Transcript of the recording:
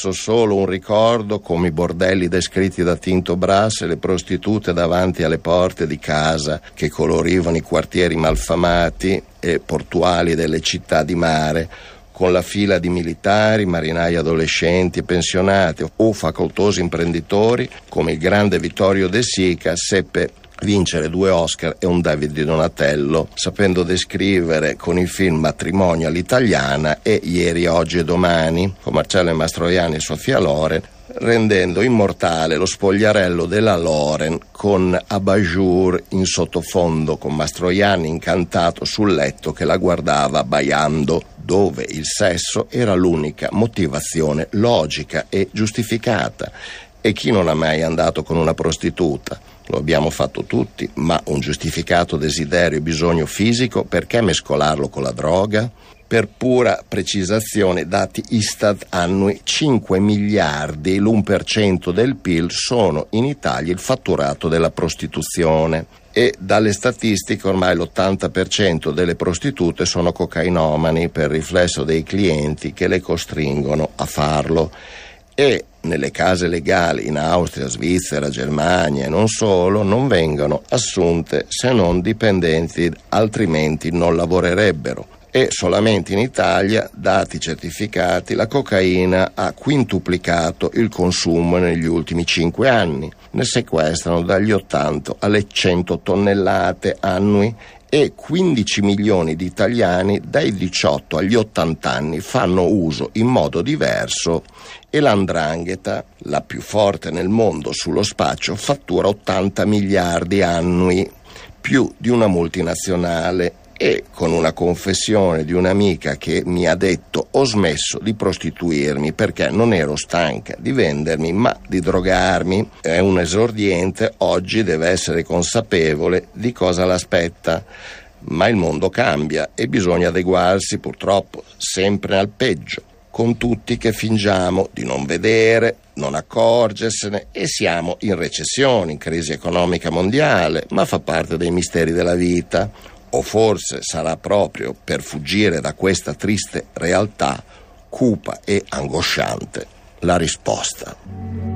adesso solo un ricordo, come i bordelli descritti da Tinto Brass e le prostitute davanti alle porte di casa che colorivano i quartieri malfamati e portuali delle città di mare, con la fila di militari, marinai adolescenti e pensionati o facoltosi imprenditori, come il grande Vittorio De Sica seppe vincere 2 Oscar e un David di Donatello, sapendo descrivere con il film Matrimonio all'italiana e Ieri, oggi e domani, con Marcello Mastroianni e Sofia Loren, rendendo immortale lo spogliarello della Loren con abajur in sottofondo, con Mastroianni incantato sul letto che la guardava abbaiando, dove il sesso era l'unica motivazione logica e giustificata. E chi non ha mai andato con una prostituta? Lo abbiamo fatto tutti, ma un giustificato desiderio e bisogno fisico, perché mescolarlo con la droga? Per pura precisazione, dati Istat annui, 5 miliardi, l'1% del PIL, sono in Italia il fatturato della prostituzione. E dalle statistiche ormai l'80% delle prostitute sono cocainomani, per riflesso dei clienti che le costringono a farlo. E nelle case legali in Austria, Svizzera, Germania e non solo, non vengono assunte se non dipendenti, altrimenti non lavorerebbero. E solamente in Italia, dati certificati, la cocaina ha quintuplicato il consumo negli ultimi 5 anni. Ne sequestrano dagli 80 alle 100 tonnellate annui e 15 milioni di italiani dai 18 agli 80 anni fanno uso in modo diverso e l''ndrangheta, la più forte nel mondo sullo spaccio, fattura 80 miliardi annui, più di una multinazionale. E con una confessione di un'amica che mi ha detto: ho smesso di prostituirmi perché non ero stanca di vendermi ma di drogarmi. È un esordiente, oggi deve essere consapevole di cosa l'aspetta, ma il mondo cambia e bisogna adeguarsi, purtroppo sempre al peggio, con tutti che fingiamo di non vedere, non accorgersene, e siamo in recessione, in crisi economica mondiale, ma fa parte dei misteri della vita. O forse sarà proprio per fuggire da questa triste realtà, cupa e angosciante, la risposta.